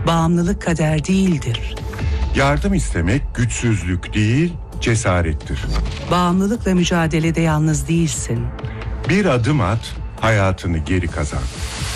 Bağımlılık kader değildir. Yardım istemek güçsüzlük değil, cesarettir. Bağımlılıkla mücadelede yalnız değilsin. Bir adım at, hayatını geri kazan.